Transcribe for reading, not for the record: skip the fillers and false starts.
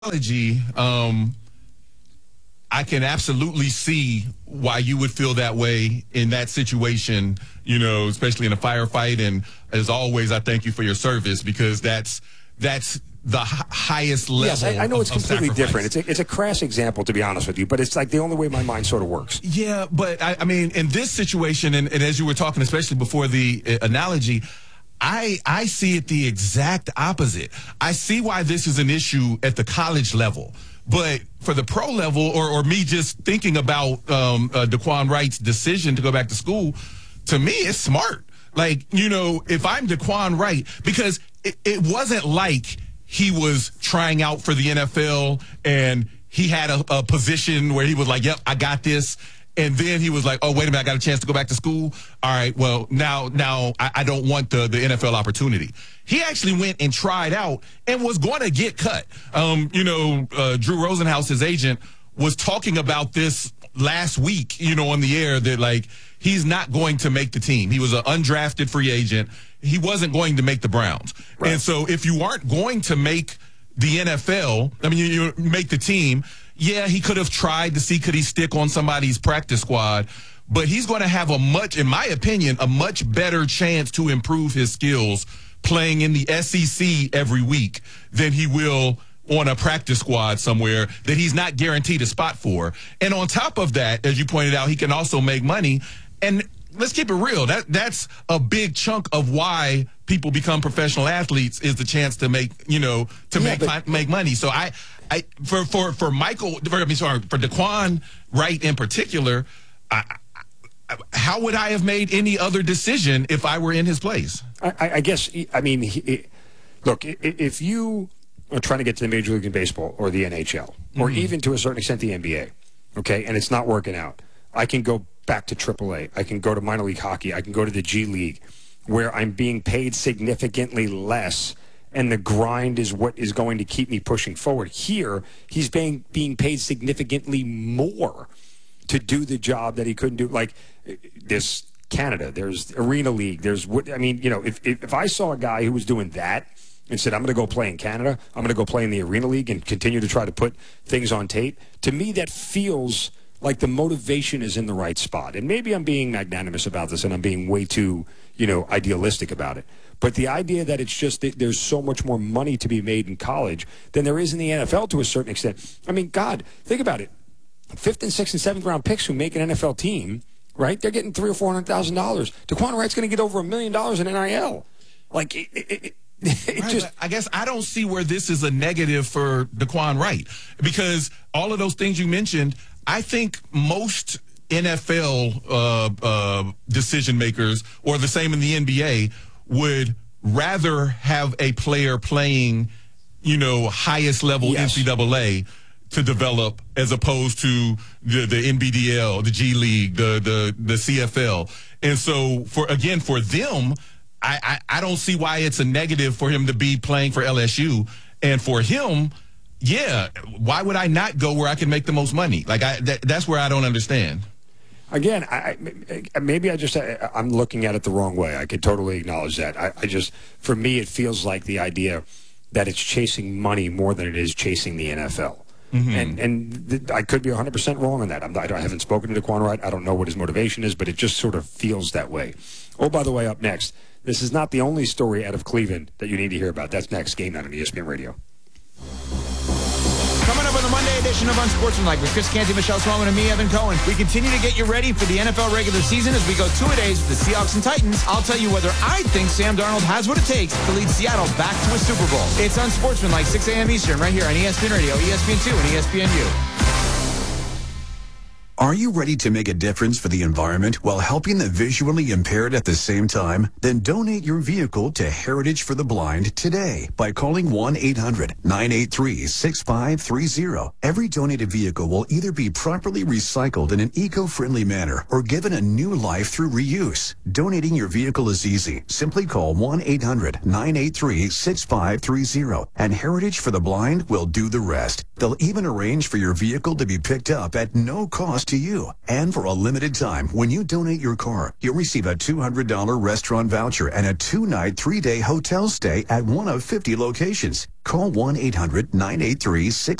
Analogy, I can absolutely see why you would feel that way in that situation, especially in a firefight. And as always, I thank you for your service, because that's the highest level. Yes, I know it's completely sacrifice. different. It's a crass example, to be honest with you, but it's like the only way my mind sort of works. Yeah, but I mean, in this situation, and as you were talking, especially before the analogy, I see it the exact opposite. I see why this is an issue at the college level. But for the pro level, or me just thinking about Daquan Wright's decision to go back to school, to me, it's smart. Like, if I'm Daquan Wright, because it wasn't like he was trying out for the NFL and he had a position where he was like, yep, I got this. And then he was like, oh, wait a minute, I got a chance to go back to school. All right, well, now I don't want the NFL opportunity. He actually went and tried out and was going to get cut. Drew Rosenhaus, his agent, was talking about this last week, on the air, that, like, he's not going to make the team. He was an undrafted free agent. He wasn't going to make the Browns. Right. And so if you aren't going to make the NFL, you make the team, yeah, he could have tried to see could he stick on somebody's practice squad, but he's going to have in my opinion, a much better chance to improve his skills playing in the SEC every week than he will on a practice squad somewhere that he's not guaranteed a spot for. And on top of that, as you pointed out, he can also make money. And let's keep it real. That's a big chunk of why people become professional athletes, is the chance to make, make money. So for Daquan Wright in particular, how would I have made any other decision if I were in his place? I guess, look, if you are trying to get to the Major League Baseball or the NHL, or even to a certain extent the NBA, okay, and it's not working out, I can go back to AAA. I can go to minor league hockey. I can go to the G League, where I'm being paid significantly less, and the grind is what is going to keep me pushing forward. Here, he's being paid significantly more to do the job that he couldn't do. Like, there's Canada, there's Arena League, if I saw a guy who was doing that and said, I'm going to go play in Canada, I'm going to go play in the Arena League and continue to try to put things on tape, to me that feels like the motivation is in the right spot. And maybe I'm being magnanimous about this and I'm being way too, idealistic about it. But the idea that it's just that there's so much more money to be made in college than there is in the NFL to a certain extent. I mean, God, think about it. 5th and 6th and 7th round picks who make an NFL team, right? They're getting $300,000 or $400,000. Daquan Wright's going to get over $1 million in NIL. Like, I guess I don't see where this is a negative for Daquan Wright, because all of those things you mentioned, I think most NFL decision makers, or the same in the NBA, would rather have a player playing, highest level NCAA to develop, as opposed to the NBDL, the G League, the CFL. And so for them, I don't see why it's a negative for him to be playing for LSU. And for him, yeah, why would I not go where I can make the most money? Like, that's where I don't understand. Again, I'm looking at it the wrong way. I could totally acknowledge that. For me, it feels like the idea that it's chasing money more than it is chasing the NFL. Mm-hmm. And I could be 100% wrong on that. I haven't spoken to Daquan Wright. I don't know what his motivation is, but it just sort of feels that way. Oh, by the way, up next, this is not the only story out of Cleveland that you need to hear about. That's next. Game Night on ESPN Radio. Coming up on the Monday edition of Unsportsmanlike with Chris Canty, Michelle Swellman, and me, Evan Cohen. We continue to get you ready for the NFL regular season as we go 2-a-days with the Seahawks and Titans. I'll tell you whether I think Sam Darnold has what it takes to lead Seattle back to a Super Bowl. It's Unsportsmanlike, 6 a.m. Eastern, right here on ESPN Radio, ESPN2, and ESPNU. Are you ready to make a difference for the environment while helping the visually impaired at the same time? Then donate your vehicle to Heritage for the Blind today by calling 1-800-983-6530. Every donated vehicle will either be properly recycled in an eco-friendly manner or given a new life through reuse. Donating your vehicle is easy. Simply call 1-800-983-6530 and Heritage for the Blind will do the rest. They'll even arrange for your vehicle to be picked up at no cost to you. And for a limited time, when you donate your car, you'll receive a $200 restaurant voucher and a 2-night, 3-day hotel stay at one of 50 locations. Call 1-800-983-6